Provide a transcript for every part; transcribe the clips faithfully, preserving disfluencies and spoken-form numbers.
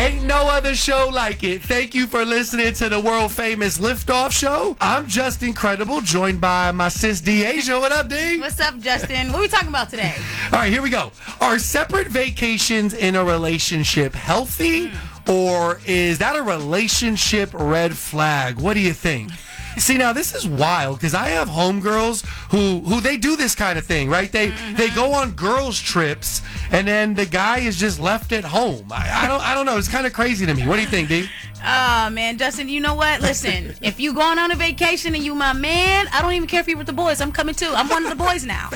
Ain't no other show like it. Thank you for listening to the world famous Liftoff Show. I'm just incredible, joined by my sis Deasia. What up, D? What's up, Justin? What are we talking about today? All right, here we go. Are separate vacations in a relationship healthy, mm. or is that a relationship red flag? What do you think? See, now this is wild because I have homegirls who who they do this kind of thing, right? They mm-hmm. they go on girls trips and then the guy is just left at home. I, I don't I don't know. It's kind of crazy to me. What do you think, D? Oh, man, Justin, you know what? Listen, if you going on a vacation and you my man, I don't even care if you're with the boys. I'm coming too. I'm one of the boys now.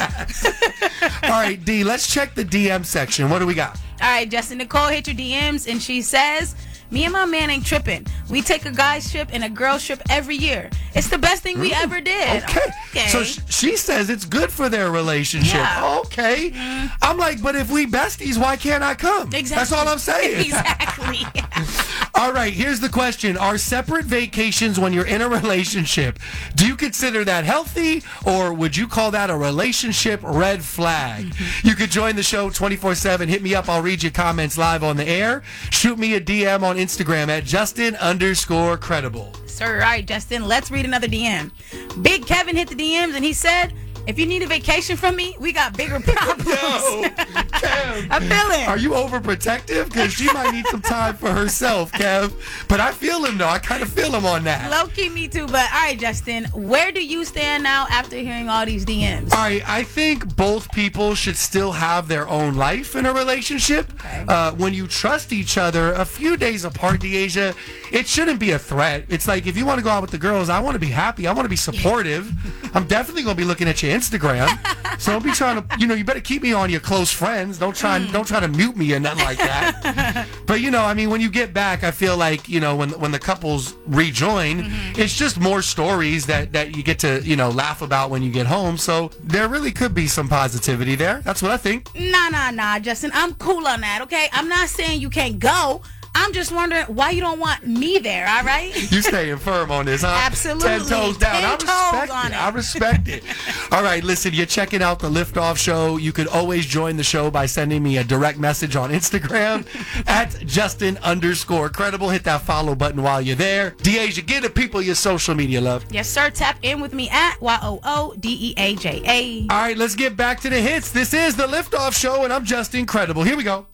All right, D, let's check the D M section. What do we got? All right, Justin, Nicole hit your D Ms and she says, me and my man ain't tripping. We take a guy's trip and a girl's trip every year. It's the best thing we mm. ever did. Okay. okay. So sh- she says it's good for their relationship. Yeah. Okay. Mm. I'm like, but if we besties, why can't I come? Exactly. That's all I'm saying. Exactly. All right, here's the question. Are separate vacations when you're in a relationship, do you consider that healthy, or would you call that a relationship red flag? Mm-hmm. You could join the show twenty-four seven. Hit me up. I'll read your comments live on the air. Shoot me a D M on Instagram at Justin underscore credible. Sir, all right, Justin, let's read another D M. Big Kevin hit the D Ms and he said, if you need a vacation from me, we got bigger problems. Yo, Kev. I feel it. Are you overprotective? Because she might need some time for herself, Kev. But I feel him, though. I kind of feel him on that. Low-key, me too. But, all right, Justin, where do you stand now after hearing all these D Ms? All right, I think both people should still have their own life in a relationship. Okay. Uh, when you trust each other a few days apart, Deasia, it shouldn't be a threat. It's like, if you want to go out with the girls, I want to be happy. I want to be supportive. I'm definitely going to be looking at your Instagram. So don't be trying to, you know, you better keep me on your close friends. Don't try and don't try to mute me or nothing like that. But, you know, I mean, when you get back, I feel like, you know, when when the couples rejoin, mm-hmm. it's just more stories that, that you get to, you know, laugh about when you get home. So there really could be some positivity there. That's what I think. Nah, nah, nah, Justin. I'm cool on that, okay? I'm not saying you can't go. I'm just wondering why you don't want me there, all right? You staying firm on this, huh? Absolutely. Ten toes down. Ten I respect toes on it. it. I respect it. All right, listen, you're checking out the Liftoff Show. You could always join the show by sending me a direct message on Instagram at Justin underscore credible. Hit that follow button while you're there. Deasia, give the people your social media, love. Yes, sir. Tap in with me at Y O O D E A J A. All right, let's get back to the hits. This is the Liftoff Show, and I'm Justin Credible. Here we go.